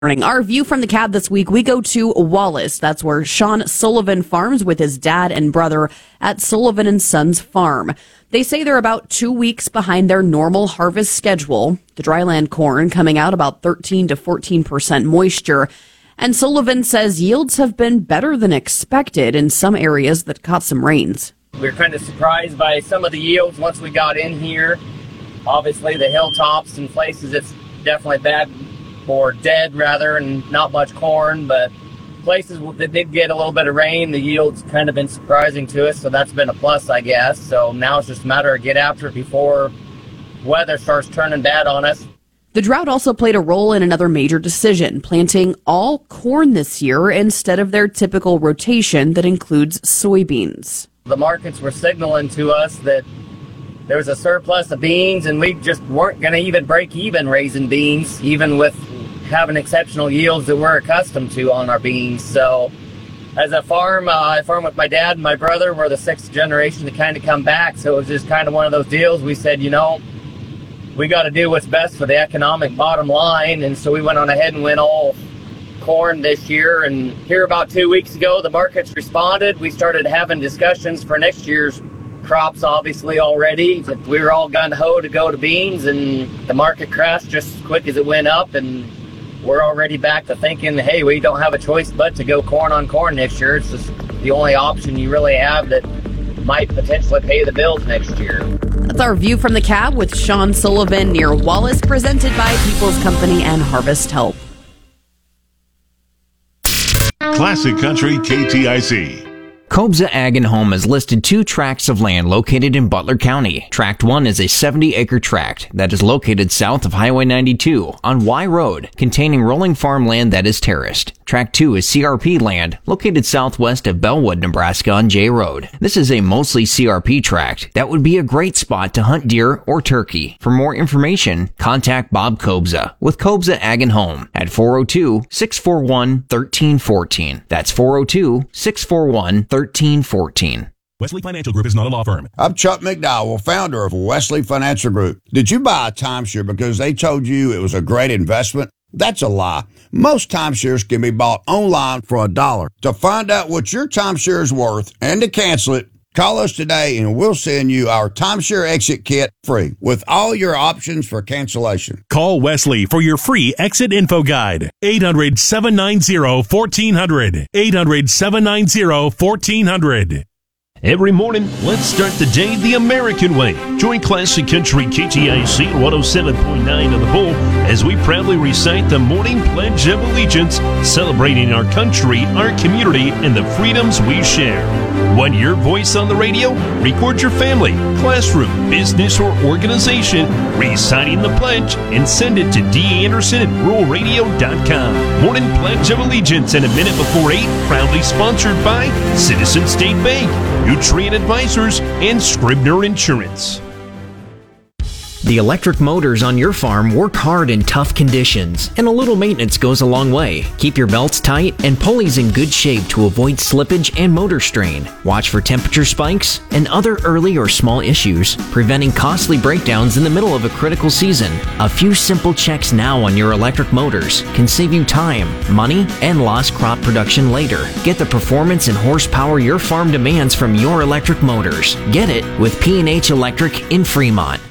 Our view from the cab this week, we go to Wallace. That's where Sean Sullivan farms with his dad and brother at Sullivan & Sons Farm. They say they're about 2 weeks behind their normal harvest schedule. The dryland corn coming out about 13 to 14% moisture. And Sullivan says yields have been better than expected in some areas that caught some rains. We're kind of surprised by some of the yields once we got in here. Obviously, the hilltops and places, it's definitely bad. Or dead, rather, and not much corn, but places that did get a little bit of rain, the yield's kind of been surprising to us, so that's been a plus, I guess. So now it's just a matter of get after it before weather starts turning bad on us. The drought also played a role in another major decision, planting all corn this year instead of their typical rotation that includes soybeans. The markets were signaling to us that there was a surplus of beans, and we just weren't going to even break even raising beans, even with having exceptional yields that we're accustomed to on our beans. So as a farm, I farm with my dad and my brother. We're the sixth generation to kind of come back, so it was just kind of one of those deals. We said, we got to do what's best for the economic bottom line, and so we went on ahead and went all corn this year. And here about 2 weeks ago, the markets responded. We started having discussions for next year's crops, obviously, already. We were all gung-ho to go to beans, and the market crashed just as quick as it went up, and we're already back to thinking, hey, we don't have a choice but to go corn on corn next year. It's just the only option you really have that might potentially pay the bills next year. That's our view from the cab with Sean Sullivan near Wallace, presented by People's Company and Harvest Help. Classic Country KTIC. Cobza Ag and Home has listed 2 tracts of land located in Butler County. Tract 1 is a 70-acre tract that is located south of Highway 92 on Y Road, containing rolling farmland that is terraced. Tract 2 is CRP land located southwest of Bellwood, Nebraska on J Road. This is a mostly CRP tract that would be a great spot to hunt deer or turkey. For more information, contact Bob Cobza with Cobza Ag and Home at 402-641-1314. That's 402-641-1314. Wesley Financial Group is not a law firm. I'm Chuck McDowell, founder of Wesley Financial Group. Did you buy a timeshare because they told you it was a great investment? That's a lie. Most timeshares can be bought online for $1. To find out what your timeshare is worth and to cancel it, call us today and we'll send you our timeshare exit kit free with all your options for cancellation. Call Wesley for your free exit info guide. 800-790-1400. 800-790-1400. Every morning, let's start the day the American way. Join Classic Country KTIC 107.9 of the Bull as we proudly recite the morning Pledge of Allegiance, celebrating our country, our community, and the freedoms we share. Want your voice on the radio? Record your family, classroom, business, or organization reciting the pledge and send it to D. Anderson at ruralradio.com. Morning Pledge of Allegiance and a minute before 8, proudly sponsored by Citizen State Bank, Nutrient Advisors, and Scribner Insurance. The electric motors on your farm work hard in tough conditions, and a little maintenance goes a long way. Keep your belts tight and pulleys in good shape to avoid slippage and motor strain. Watch for temperature spikes and other early or small issues, preventing costly breakdowns in the middle of a critical season. A few simple checks now on your electric motors can save you time, money, and lost crop production later. Get the performance and horsepower your farm demands from your electric motors. Get it with P&H Electric in Fremont.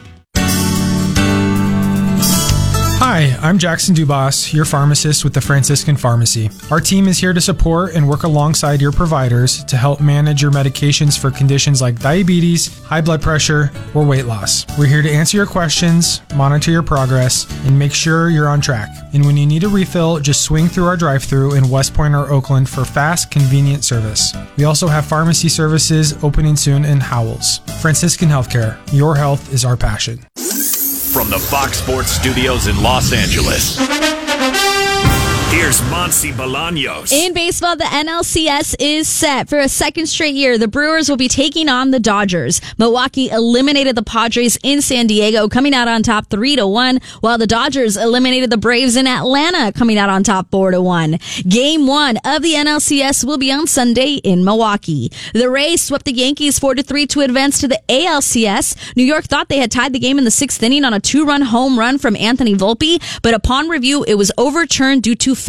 Hi, I'm Jackson Dubas, your pharmacist with the Franciscan Pharmacy. Our team is here to support and work alongside your providers to help manage your medications for conditions like diabetes, high blood pressure, or weight loss. We're here to answer your questions, monitor your progress, and make sure you're on track. And when you need a refill, just swing through our drive-thru in West Point or Oakland for fast, convenient service. We also have pharmacy services opening soon in Howells. Franciscan Healthcare, your health is our passion. From the Fox Sports Studios in Los Angeles, here's Mike Chauncey Bolaños. In baseball, the NLCS is set for a second straight year. The Brewers will be taking on the Dodgers. Milwaukee eliminated the Padres in San Diego, coming out on top 3-1, while the Dodgers eliminated the Braves in Atlanta, coming out on top 4-1. Game 1 of the NLCS will be on Sunday in Milwaukee. The Rays swept the Yankees 4-3 to advance to the ALCS. New York thought they had tied the game in the 6th inning on a 2-run home run from Anthony Volpe, but upon review, it was overturned due to